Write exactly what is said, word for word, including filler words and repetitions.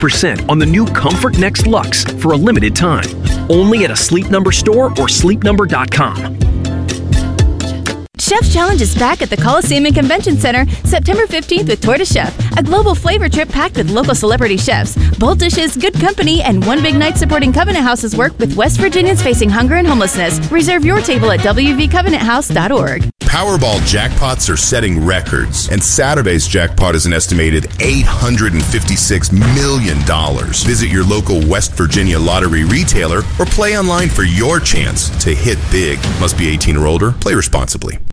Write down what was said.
percent on the new Comfort Next Luxe for a limited time. Only at a Sleep Number store or sleep number dot com. Chef Challenge is back at the Coliseum and Convention Center September fifteenth with Tour de Chef, a global flavor trip packed with local celebrity chefs, bold dishes, good company, and one big night supporting Covenant House's work with West Virginians facing hunger and homelessness. Reserve your table at w v covenant house dot org. Powerball jackpots are setting records, and Saturday's jackpot is an estimated eight hundred fifty-six million dollars. Visit your local West Virginia lottery retailer or play online for your chance to hit big. Must be eighteen or older. Play responsibly.